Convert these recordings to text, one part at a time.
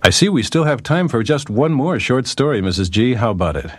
I see we still have time for just one more short story, Mrs. G. How about it?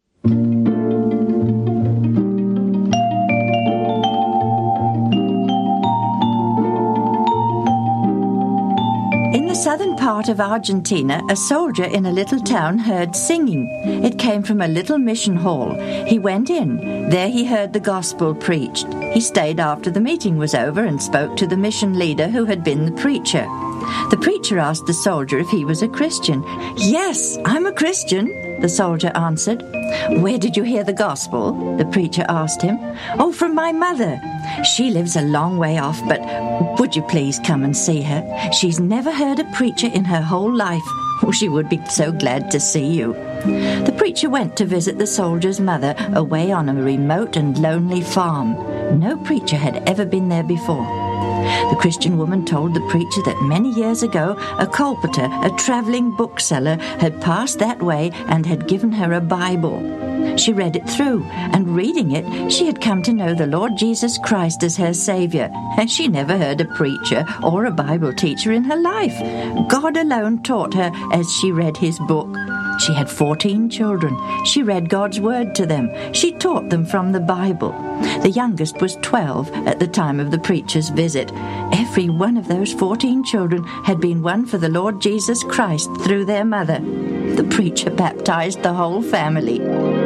In the southern part of Argentina, a soldier in a little town heard singing. It came from a little mission hall. He went in. There he heard the gospel preached. He stayed after the meeting was over and spoke to the mission leader who had been the preacher. The preacher asked the soldier if he was a Christian. "Yes, I'm a Christian," the soldier answered. "Where did you hear the gospel?" the preacher asked him. "Oh, from my mother. She lives a long way off, but would you please come and see her? She's never heard a preacher in her whole life. Oh, she would be so glad to see you." The preacher went to visit the soldier's mother away on a remote and lonely farm. No preacher had ever been there before. The Christian woman told the preacher that many years ago, a colporteur, a traveling bookseller, had passed that way and had given her a Bible. She read it through, and reading it, she had come to know the Lord Jesus Christ as her Savior, and she never heard a preacher or a Bible teacher in her life. God alone taught her as she read His book. She had 14 children. She read God's Word to them. She taught them from the Bible. The youngest was 12 at the time of the preacher's visit. Every one of those 14 children had been won for the Lord Jesus Christ through their mother. The preacher baptized the whole family.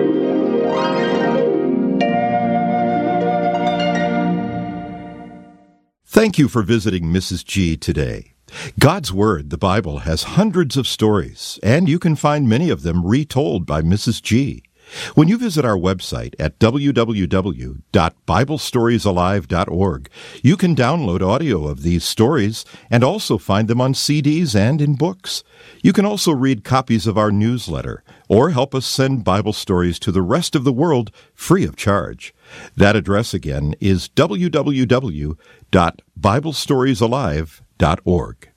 Thank you for visiting Mrs. G today. God's Word, the Bible, has hundreds of stories, and you can find many of them retold by Mrs. G. When you visit our website at www.biblestoriesalive.org, you can download audio of these stories and also find them on CDs and in books. You can also read copies of our newsletter or help us send Bible stories to the rest of the world free of charge. That address again is www.biblestoriesalive.org.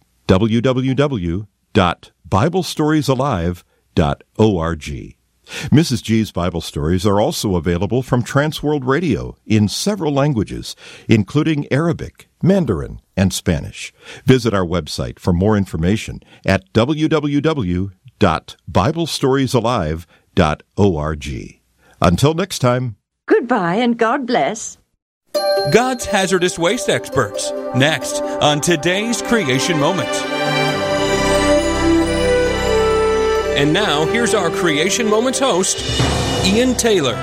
www.biblestoriesalive.org. Mrs. G's Bible stories are also available from Transworld Radio in several languages, including Arabic, Mandarin, and Spanish. Visit our website for more information at www.biblestoriesalive.org. Until next time. Goodbye and God bless. God's hazardous waste experts. Next on today's Creation Moment. And now, here's our Creation Moments host, Ian Taylor.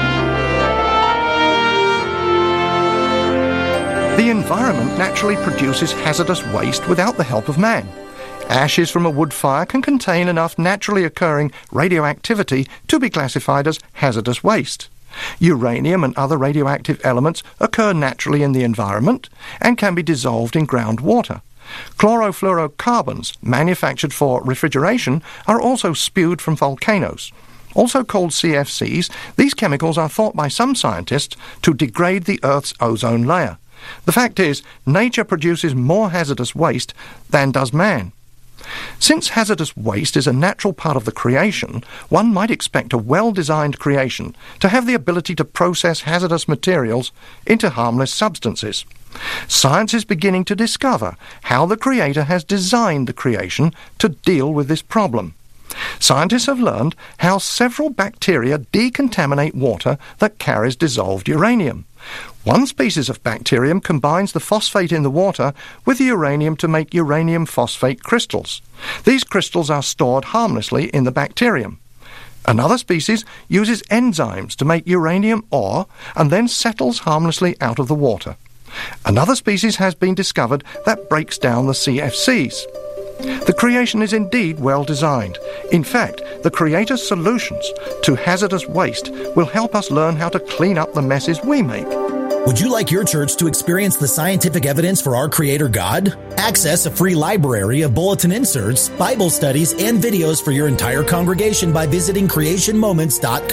The environment naturally produces hazardous waste without the help of man. Ashes from a wood fire can contain enough naturally occurring radioactivity to be classified as hazardous waste. Uranium and other radioactive elements occur naturally in the environment and can be dissolved in groundwater. Chlorofluorocarbons, manufactured for refrigeration, are also spewed from volcanoes. Also called CFCs, these chemicals are thought by some scientists to degrade the Earth's ozone layer. The fact is, nature produces more hazardous waste than does man. Since hazardous waste is a natural part of the creation, one might expect a well-designed creation to have the ability to process hazardous materials into harmless substances. Science is beginning to discover how the Creator has designed the creation to deal with this problem. Scientists have learned how several bacteria decontaminate water that carries dissolved uranium. One species of bacterium combines the phosphate in the water with the uranium to make uranium phosphate crystals. These crystals are stored harmlessly in the bacterium. Another species uses enzymes to make uranium ore and then settles harmlessly out of the water. Another species has been discovered that breaks down the CFCs. The creation is indeed well designed. In fact, the Creator's solutions to hazardous waste will help us learn how to clean up the messes we make. Would you like your church to experience the scientific evidence for our Creator God? Access a free library of bulletin inserts, Bible studies, and videos for your entire congregation by visiting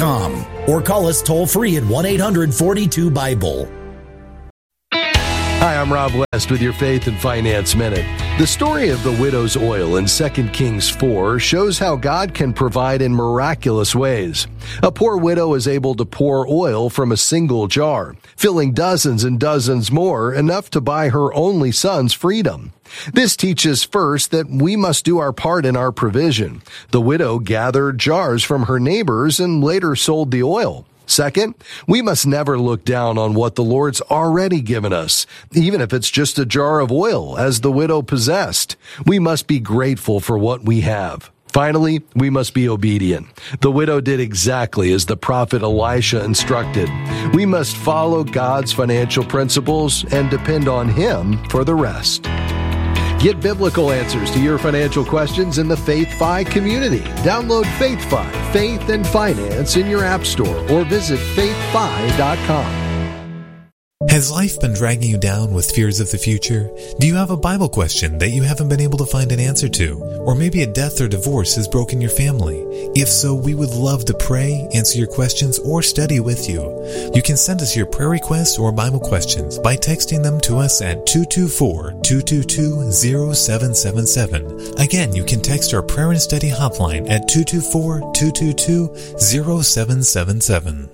creationmoments.com or call us toll-free at 1-800-42-BIBLE. Hi, Hi, I'm Rob West with your Faith and Finance Minute. The story of the widow's oil in 2 Kings 4 shows how God can provide in miraculous ways. A poor widow is able to pour oil from a single jar, filling dozens and dozens more, enough to buy her only son's freedom. This teaches first that we must do our part in our provision. The widow gathered jars from her neighbors and later sold the oil. Second, we must never look down on what the Lord's already given us, even if it's just a jar of oil, as the widow possessed. We must be grateful for what we have. Finally, we must be obedient. The widow did exactly as the prophet Elisha instructed. We must follow God's financial principles and depend on Him for the rest. Get biblical answers to your financial questions in the FaithFi community. Download FaithFi, Faith and Finance, in your app store or visit faithfi.com. Has life been dragging you down with fears of the future? Do you have a Bible question that you haven't been able to find an answer to? Or maybe a death or divorce has broken your family? If so, we would love to pray, answer your questions, or study with you. You can send us your prayer requests or Bible questions by texting them to us at 224-222-0777. Again, you can text our prayer and study hotline at 224-222-0777.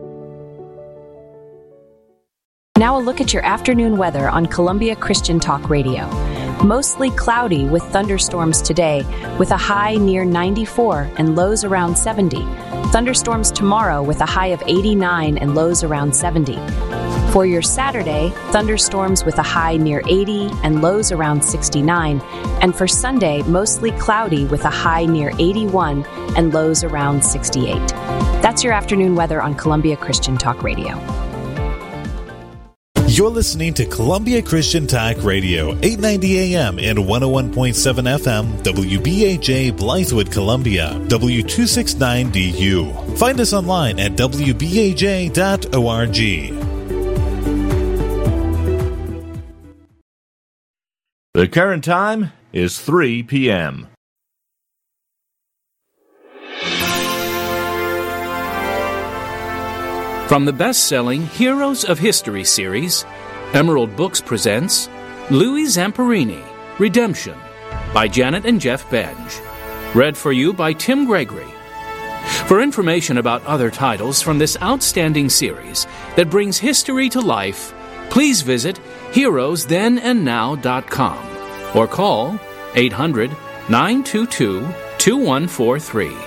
Now a look at your afternoon weather on Columbia Christian Talk Radio. Mostly cloudy with thunderstorms today, with a high near 94 and lows around 70. Thunderstorms tomorrow with a high of 89 and lows around 70. For your Saturday, thunderstorms with a high near 80 and lows around 69. And for Sunday, mostly cloudy with a high near 81 and lows around 68. That's your afternoon weather on Columbia Christian Talk Radio. You're listening to Columbia Christian Talk Radio, 890 AM and 101.7 FM, WBAJ Blythewood, Columbia, W269DU. Find us online at WBAJ.org. The current time is 3 p.m. From the best-selling Heroes of History series, Emerald Books presents Louis Zamperini, Redemption, by Janet and Jeff Benge. Read for you by Tim Gregory. For information about other titles from this outstanding series that brings history to life, please visit heroesthenandnow.com or call 800-922-2143.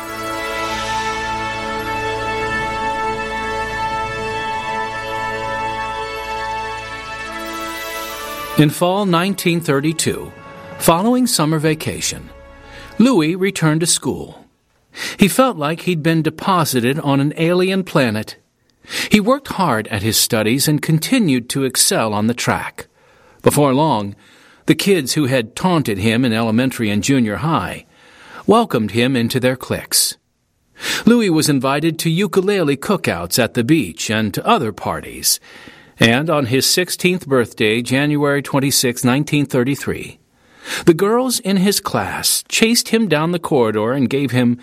In fall 1932, following summer vacation, Louis returned to school. He felt like he'd been deposited on an alien planet. He worked hard at his studies and continued to excel on the track. Before long, the kids who had taunted him in elementary and junior high welcomed him into their cliques. Louis was invited to ukulele cookouts at the beach and to other parties. And on his 16th birthday, January 26, 1933, the girls in his class chased him down the corridor and gave him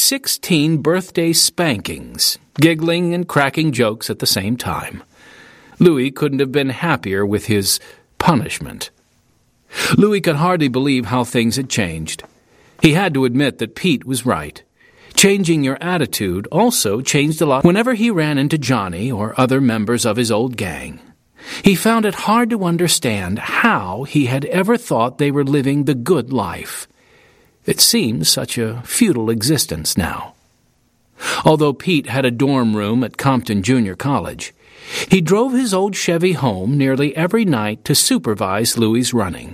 16 birthday spankings, giggling and cracking jokes at the same time. Louis couldn't have been happier with his punishment. Louis could hardly believe how things had changed. He had to admit that Pete was right. Changing your attitude also changed a lot whenever he ran into Johnny or other members of his old gang. He found it hard to understand how he had ever thought they were living the good life. It seemed such a futile existence now. Although Pete had a dorm room at Compton Junior College, he drove his old Chevy home nearly every night to supervise Louis's running.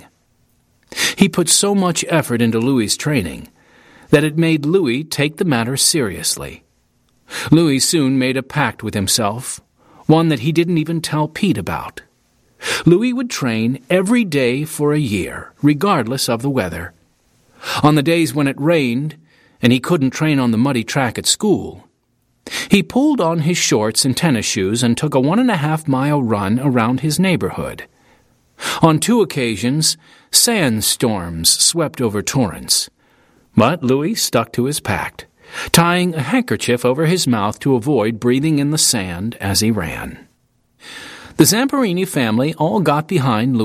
He put so much effort into Louis's training that it made Louis take the matter seriously. Louis soon made a pact with himself, one that he didn't even tell Pete about. Louis would train every day for a year, regardless of the weather. On the days when it rained and he couldn't train on the muddy track at school, he pulled on his shorts and tennis shoes and took a 1.5-mile run around his neighborhood. On 2 occasions, sandstorms swept over Torrance. But Louis stuck to his pact, tying a handkerchief over his mouth to avoid breathing in the sand as he ran. The Zamperini family all got behind